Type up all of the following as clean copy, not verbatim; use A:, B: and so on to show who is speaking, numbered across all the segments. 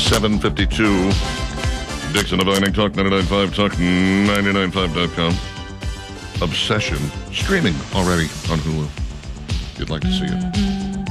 A: 7:52. Dixon of Vining Talk 99.5, Talk 99.5.com. Obsession, streaming already on Hulu. If you'd like to see it.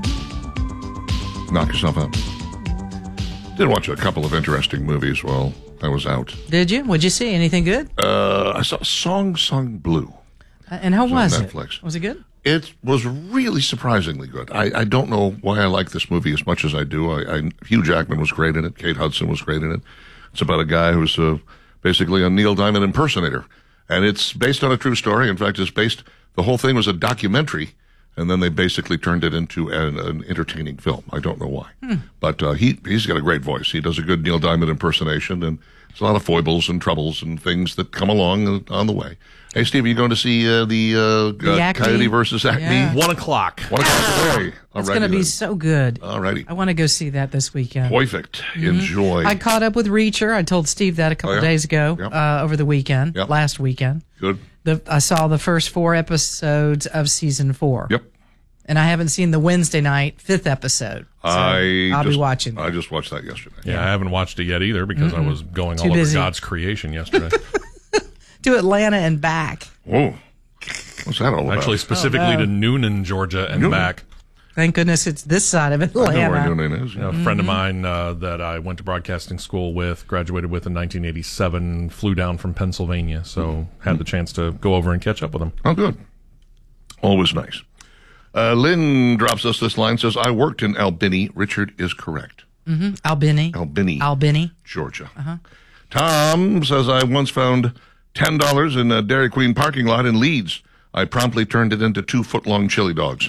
A: Knock yourself out. Did watch a couple of interesting movies while I was out.
B: Did you? What'd you see? Anything good?
A: I saw Song Sung Blue.
B: And how was it?
A: Netflix.
B: Was it good?
A: It was really surprisingly good. I don't know why I like this movie as much as I do. Hugh Jackman was great in it. Kate Hudson was great in it. It's about a guy who's basically a Neil Diamond impersonator. And it's based on a true story. In fact, the whole thing was a documentary, and then they basically turned it into an entertaining film. I don't know why. But he's got a great voice. He does a good Neil Diamond impersonation, and there's a lot of foibles and troubles and things that come along on the way. Hey, Steve, are you going to see the Coyote versus Acme?
B: Yeah.
C: 1 o'clock.
A: 1 o'clock today.
B: It's going to be so good.
A: Alrighty.
B: I want to go see that this weekend.
A: Perfect. Enjoy.
B: I caught up with Reacher. I told Steve that a couple days ago, over the weekend, last weekend.
A: Good.
B: I saw the first 4 episodes of season 4.
A: Yep.
B: And I haven't seen the Wednesday night 5th episode. So I'll be watching that.
A: I just watched that yesterday.
C: Yeah, I haven't watched it yet either because I was going all
B: busy.
C: over God's creation yesterday.
B: To Atlanta and back.
A: Whoa. What's that all about?
C: Actually, specifically to Noonan, Georgia, and back.
B: Thank goodness it's this side of Atlanta.
A: I know where Noonan is.
C: A friend of mine that I went to broadcasting school with, graduated with in 1987, flew down from Pennsylvania, so had the chance to go over and catch up with him.
A: Oh, good. Always nice. Lynn drops us this line, says, I worked in Albany. Richard is correct. Albany, Georgia. Tom says, I once found $10 in a Dairy Queen parking lot in Leeds. I promptly turned it into 2-foot-long chili dogs.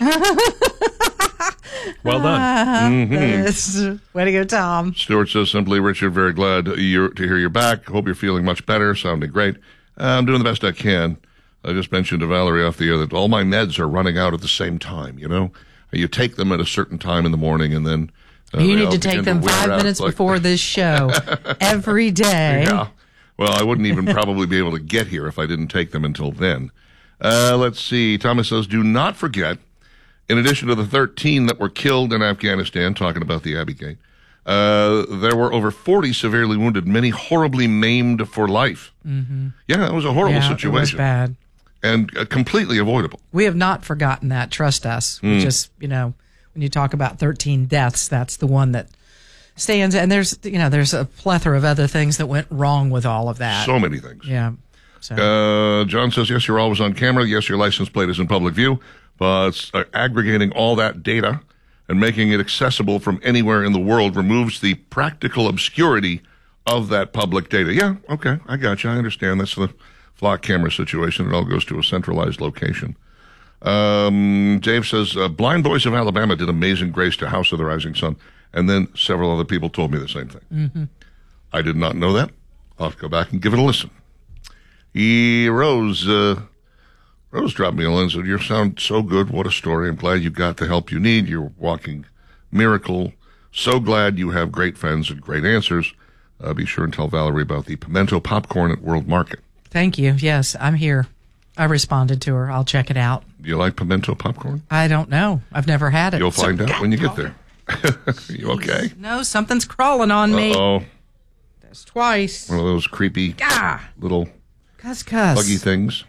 C: Well done.
B: Way to go, Tom.
A: Stuart says, simply, Richard, very glad to hear you're back. Hope you're feeling much better. Sounding great. I'm doing the best I can. I just mentioned to Valerie off the air that all my meds are running out at the same time, you know? You take them at a certain time in the morning, and then...
B: you need to take them 5 minutes before this show every day.
A: Yeah. Well, I wouldn't even probably be able to get here if I didn't take them until then. Let's see. Thomas says, do not forget, in addition to the 13 that were killed in Afghanistan, talking about the Abbey Gate, there were over 40 severely wounded, many horribly maimed for life. Mm-hmm. Yeah, it was a horrible situation.
B: It was bad.
A: And completely avoidable.
B: We have not forgotten that. Trust us. We just, when you talk about 13 deaths, that's the one that stands. And there's a plethora of other things that went wrong with all of that.
A: So many things.
B: Yeah. So.
A: John says, yes, you're always on camera. Yes, your license plate is in public view. But aggregating all that data and making it accessible from anywhere in the world removes the practical obscurity of that public data. Yeah, okay, I got you. I understand. That's the flock camera situation. It all goes to a centralized location. Dave says, Blind Boys of Alabama did Amazing Grace to House of the Rising Sun. And then several other people told me the same thing. Mm-hmm. I did not know that. I'll have to go back and give it a listen. Rose dropped me a line and said, you sound so good. What a story. I'm glad you got the help you need. You're a walking miracle. So glad you have great friends and great answers. Be sure and tell Valerie about the pimento popcorn at World Market.
B: Thank you. Yes, I'm here. I responded to her. I'll check it out.
A: Do you like pimento popcorn?
B: I don't know. I've never had it.
A: You'll find out when you get there. You okay?
B: No, something's crawling on me.
A: Uh-oh.
B: That's twice.
A: One of those creepy little buggy things.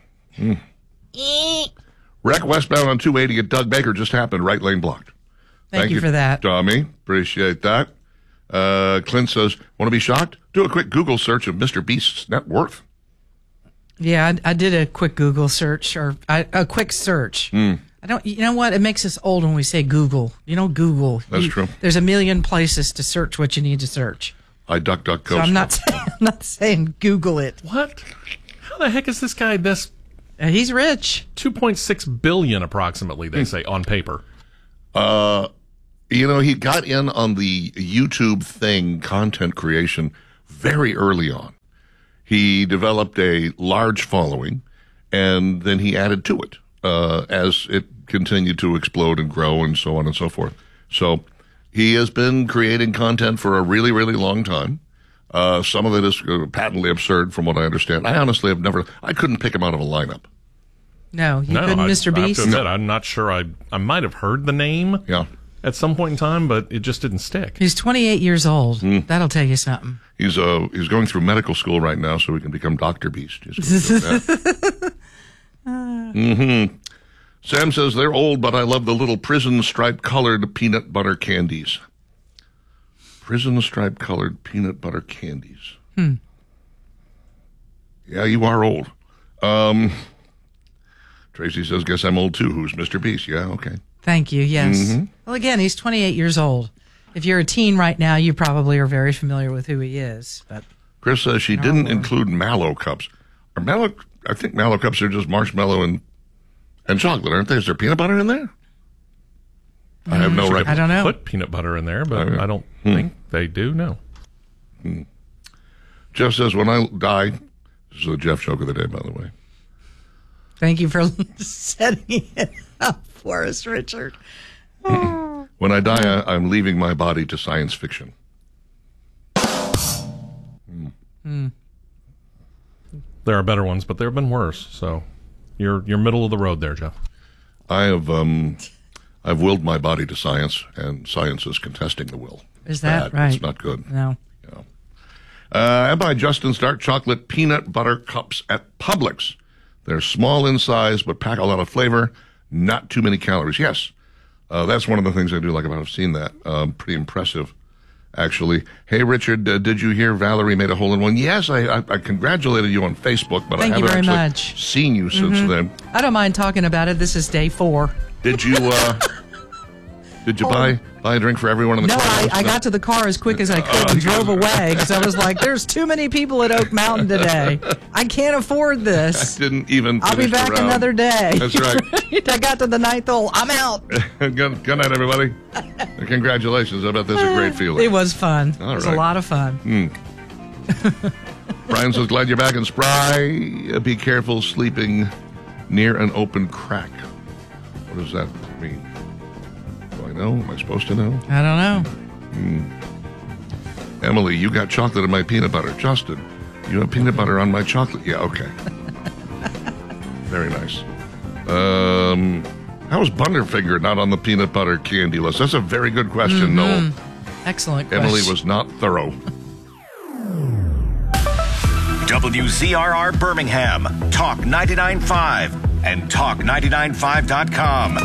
A: Wreck westbound on 280 at Doug Baker just happened. Right lane blocked.
B: Thank you for that.
A: Tommy, appreciate that. Clint says, want to be shocked? Do a quick Google search of Mr. Beast's net worth.
B: Yeah, I did a quick Google search, a quick search. I don't. You know what? It makes us old when we say Google. You know, Google.
A: That's true.
B: There's a million places to search what you need to search.
A: I DuckDuckGo.
B: So I'm not saying Google it.
C: What? How the heck is this guy this?
B: He's rich.
C: 2.6 billion approximately, they say, on paper.
A: He got in on the YouTube thing, content creation, very early on. He developed a large following, and then he added to it as it continued to explode and grow and so on and so forth. So he has been creating content for a really, really long time. Some of it is patently absurd from what I understand. I honestly I couldn't pick him out of a lineup.
B: No, you couldn't, Mr. Beast?
C: I have to admit, I'm not sure. I might have heard the name.
A: Yeah.
C: at some point in time, but it just didn't stick.
B: He's 28 years old. That'll tell you something.
A: He's going through medical school right now so he can become Dr. Beast. Sam says, they're old, but I love the little prison stripe colored peanut butter candies. Prison stripe colored peanut butter candies. Yeah, you are old. Tracy says, guess I'm old too. Who's Mr. Beast? Yeah, okay.
B: Thank you, yes. Well, again, he's 28 years old. If you're a teen right now, you probably are very familiar with who he is. But
A: Chris says she didn't include Mallow cups. I think Mallow cups are just marshmallow and chocolate, aren't they? Is there peanut butter in there? I have no right.
B: I don't know.
C: Put peanut butter in there, but I don't think they do. No.
A: Jeff says, when I die, this is the Jeff joke of the day, by the way.
B: Thank you for setting it up for us, Richard.
A: When I die, I'm leaving my body to science fiction.
C: There are better ones, but there have been worse. So you're middle of the road there, Jeff.
A: I've willed my body to science, and science is contesting the will.
B: Is that right?
A: It's not good.
B: No.
A: I buy Justin's dark chocolate peanut butter cups at Publix. They're small in size, but pack a lot of flavor, not too many calories. Yes, that's one of the things I do like about it. I've seen that. Pretty impressive, actually. Hey, Richard, did you hear Valerie made a hole-in-one? Yes, I congratulated you on Facebook, but
B: Thank
A: I
B: you
A: haven't
B: very
A: actually
B: much.
A: seen you since then.
B: I don't mind talking about it. This is day 4.
A: Did you buy a drink for everyone in the
B: No,
A: car?
B: I got to the car as quick as I could and drove away because I was like, there's too many people at Oak Mountain today. I can't afford this.
A: I didn't even
B: I'll be
A: finish the
B: back
A: round.
B: another day.
A: That's right.
B: I got to the 9th hole. I'm out.
A: Good night, everybody. Congratulations. I bet this is a great feeling.
B: It was fun.
A: All
B: It was
A: right.
B: a lot of fun.
A: Brian says, glad you're back in Spry. Be careful sleeping near an open crack. What does that mean? Do I know? Am I supposed to know?
B: I don't know.
A: Emily, you got chocolate in my peanut butter. Justin, you have peanut butter on my chocolate. Yeah, okay. Very nice. How is Butterfinger not on the peanut butter candy list? That's a very good question, Noel.
B: Excellent
A: Emily
B: question.
A: was not thorough.
D: WZRR Birmingham, Talk 99.5 and Talk995.com.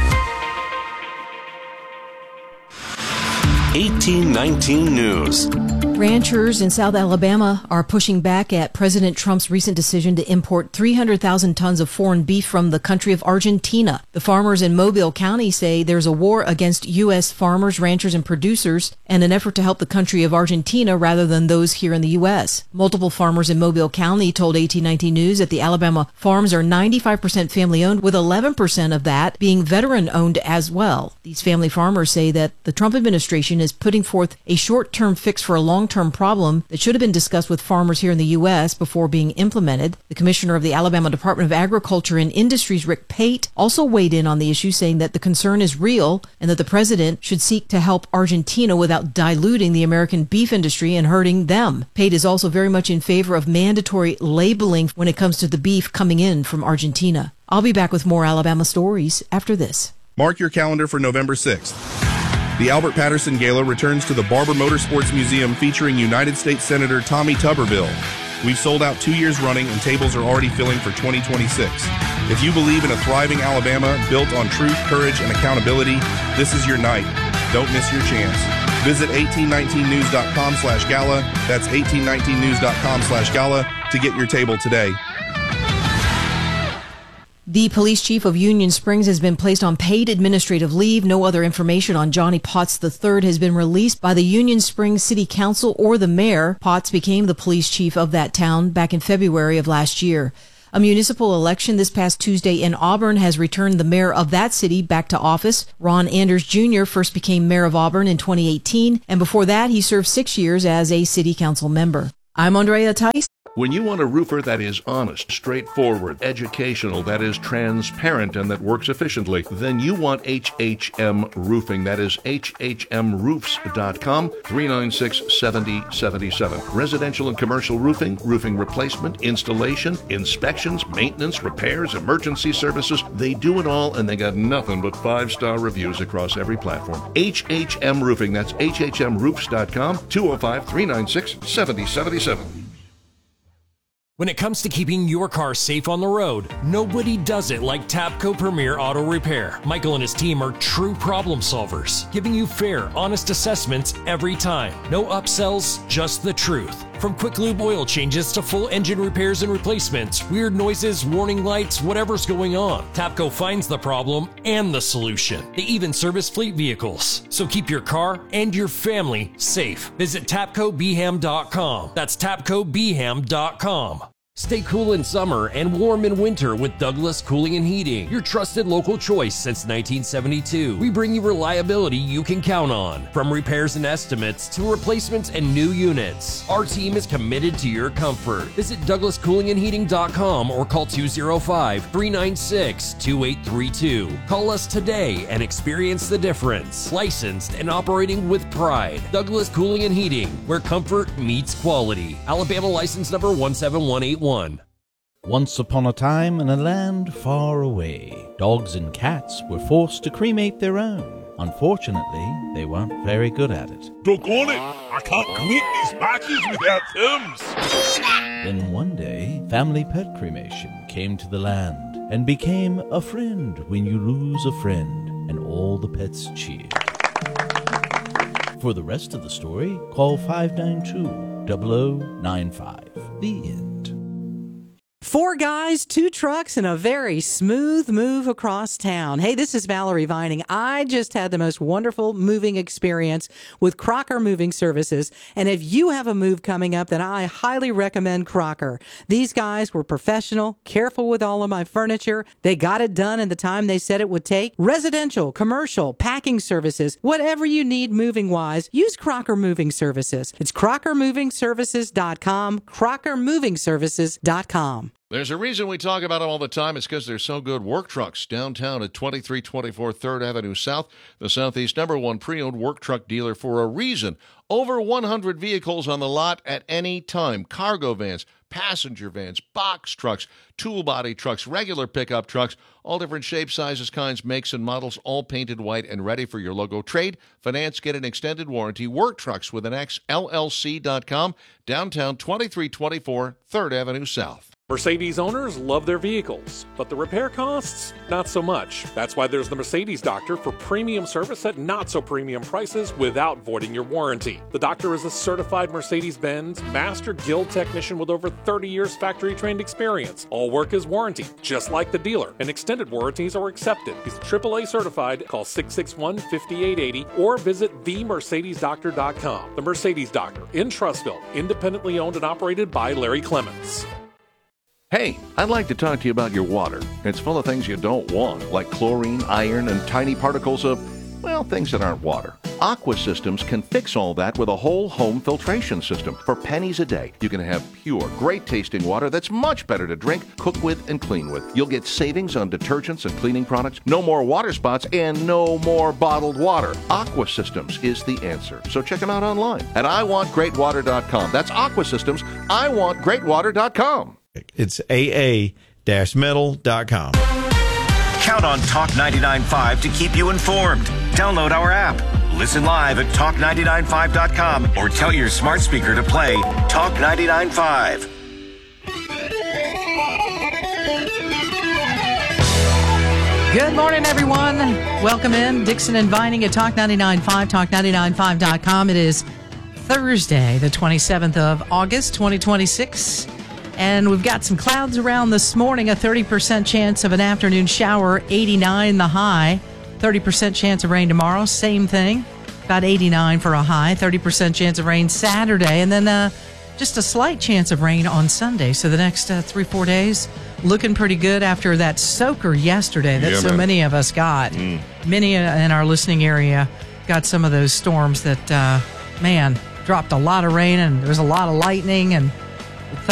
D: 1819 News.
E: Ranchers in South Alabama are pushing back at President Trump's recent decision to import 300,000 tons of foreign beef from the country of Argentina. The farmers in Mobile County say there's a war against U.S. farmers, ranchers, and producers, and an effort to help the country of Argentina rather than those here in the U.S. Multiple farmers in Mobile County told 1819 News that the Alabama farms are 95% family-owned, with 11% of that being veteran-owned as well. These family farmers say that the Trump administration is putting forth a short-term fix for a long-term problem that should have been discussed with farmers here in the U.S. before being implemented. The commissioner of the Alabama Department of Agriculture and Industries, Rick Pate, also weighed in on the issue, saying that the concern is real and that the president should seek to help Argentina without diluting the American beef industry and hurting them. Pate is also very much in favor of mandatory labeling when it comes to the beef coming in from Argentina. I'll be back with more Alabama stories after this.
F: Mark your calendar for November 6th. The Albert Patterson Gala returns to the Barber Motorsports Museum featuring United States Senator Tommy Tuberville. We've sold out 2 years running and tables are already filling for 2026. If you believe in a thriving Alabama built on truth, courage, and accountability, this is your night. Don't miss your chance. Visit 1819news.com/gala. That's 1819news.com/gala to get your table today.
E: The police chief of Union Springs has been placed on paid administrative leave. No other information on Johnny Potts III has been released by the Union Springs City Council or the mayor. Potts became the police chief of that town back in February of last year. A municipal election this past Tuesday in Auburn has returned the mayor of that city back to office. Ron Anders Jr. first became mayor of Auburn in 2018, and before that he served 6 years as a city council member. I'm Andrea Tice.
A: When you want a roofer that is honest, straightforward, educational, that is transparent, and that works efficiently, then you want HHM Roofing. That is hhmroofs.com, 396-7077. Residential and commercial roofing, roofing replacement, installation, inspections, maintenance, repairs, emergency services. They do it all, and they got nothing but 5-star reviews across every platform. HHM Roofing. That's hhmroofs.com, 205-396-7077.
G: When it comes to keeping your car safe on the road, nobody does it like Tapco Premier Auto Repair. Michael and his team are true problem solvers, giving you fair, honest assessments every time. No upsells, just the truth. From quick lube oil changes to full engine repairs and replacements, weird noises, warning lights, whatever's going on, Tapco finds the problem and the solution. They even service fleet vehicles. So keep your car and your family safe. Visit TapcoBeham.com. That's TapcoBeham.com. Stay cool in summer and warm in winter with Douglas Cooling and Heating, your trusted local choice since 1972. We bring you reliability you can count on. From repairs and estimates to replacements and new units, our team is committed to your comfort. Visit DouglasCoolingandHeating.com or call 205-396-2832. Call us today and experience the difference. Licensed and operating with pride. Douglas Cooling and Heating, where comfort meets quality. Alabama license number 17181.
H: Once upon a time in a land far away, dogs and cats were forced to cremate their own. Unfortunately, they weren't very good at it.
I: Doggone it! I can't cremate these bodies without terms!
H: Then one day, family pet cremation came to the land and became a friend when you lose a friend, and all the pets cheered. For the rest of the story, call 592-0095. The end.
B: 4 guys, 2 trucks, and a very smooth move across town. Hey, this is Valerie Vining. I just had the most wonderful moving experience with Crocker Moving Services. And if you have a move coming up, then I highly recommend Crocker. These guys were professional, careful with all of my furniture. They got it done in the time they said it would take. Residential, commercial, packing services, whatever you need moving-wise, use Crocker Moving Services. It's crockermovingservices.com, crockermovingservices.com.
A: There's a reason we talk about them all the time. It's because they're so good. Work Trucks, downtown at 2324 3rd Avenue South, the Southeast #1 pre-owned work truck dealer for a reason. Over 100 vehicles on the lot at any time. Cargo vans, passenger vans, box trucks, tool body trucks, regular pickup trucks, all different shapes, sizes, kinds, makes, and models, all painted white and ready for your logo. Trade, finance, get an extended warranty. Work Trucks with an X, LLC.com, downtown 2324 3rd Avenue South.
J: Mercedes owners love their vehicles, but the repair costs, not so much. That's why there's the Mercedes Doctor for premium service at not so premium prices without voiding your warranty. The Doctor is a certified Mercedes-Benz Master Guild technician with over 30 years factory trained experience. All work is warranted, just like the dealer, and extended warranties are accepted. He's AAA certified. Call 661-5880 or visit themercedesdoctor.com. The Mercedes Doctor in Trussville, independently owned and operated by Larry Clements.
A: Hey, I'd like to talk to you about your water. It's full of things you don't want, like chlorine, iron, and tiny particles of, well, things that aren't water. Aqua Systems can fix all that with a whole home filtration system. For pennies a day, you can have pure, great-tasting water that's much better to drink, cook with, and clean with. You'll get savings on detergents and cleaning products, no more water spots, and no more bottled water. Aqua Systems is the answer. So check them out online at iwantgreatwater.com. That's Aqua Systems, iwantgreatwater.com.
K: It's aa-metal.com.
D: Count on Talk 99.5 to keep you informed. Download our app. Listen live at talk995.com or tell your smart speaker to play Talk 99.5.
B: Good morning, everyone. Welcome in. Dixon and Vining at Talk 99.5, talk995.com. It is Thursday, the 27th of August, 2026. And we've got some clouds around this morning, a 30% chance of an afternoon shower, 89 the high, 30% chance of rain tomorrow, same thing, about 89 for a high, 30% chance of rain Saturday, and then just a slight chance of rain on Sunday. So the next 3-4 days looking pretty good after that soaker yesterday that many of us got. Many in our listening area got some of those storms that, dropped a lot of rain, and there was a lot of lightning, and